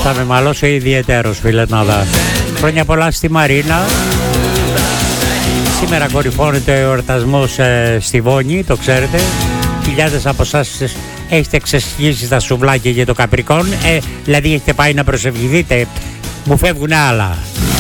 Θα με μαλώσω ιδιαιτέρως, φιλενάδα. Χρόνια πολλά στη Μαρίνα. Σήμερα κορυφώνεται ο εορτασμός στη Βόνη, το ξέρετε. Χιλιάδες από εσάς έχετε ξεσχίσει τα σουβλάκια για το Καπρικόν. Δηλαδή έχετε πάει να προσευχηθείτε. Μου φεύγουν άλλα.